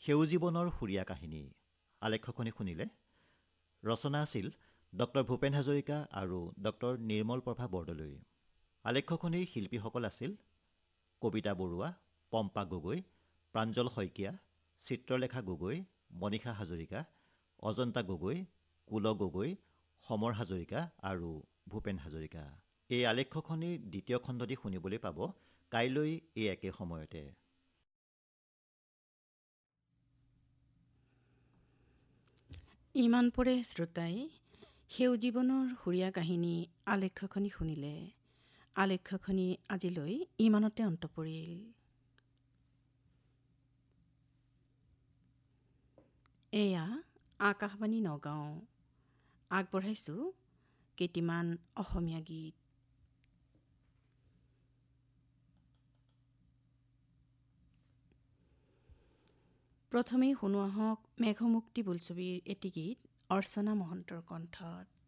সেউজীবনৰ সুৰীয়া কাহিনী আলেখ্যখনি শুনিলে। ৰচনা আছিল ডক্টৰ ভূপেন হাজৰিকা আৰু ডক্টৰ নিৰ্মল প্ৰভা বৰদলৈ। আলেখ্যখনিৰ শিল্পীসকল আছিল কবিতা বৰুৱা, পম্পা গগৈ, প্ৰাঞ্জল শইকীয়া, চিত্ৰলেখা গগৈ, মনীষা হাজৰিকা, অজন্তা গগৈ, কুল গগৈ, সমৰ হাজৰিকা আৰু ভূপেন হাজৰিকা। এই আলেখ্যখনিৰ দ্বিতীয় খণ্ডটি শুনিবলৈ পাব কাইলৈ এই একে সময়তে। ইমান পৰে শ্ৰোতাই সেউজীবনৰ সুৰীয়া কাহিনী আলেখ্যখনি শুনিলে। আলেখ্যখনি আজিলৈ ইমানতে অন্ত পৰিল। এয়া আকাশবাণী নগাঁও। আগবঢ়াইছোঁ কেইটিমান অসমীয়া গীত। প্ৰথমেই শুনোৱা হওক মেঘমুক্তি বোলছবিৰ এটি গীত অৰ্চনা মহন্তৰ কণ্ঠত।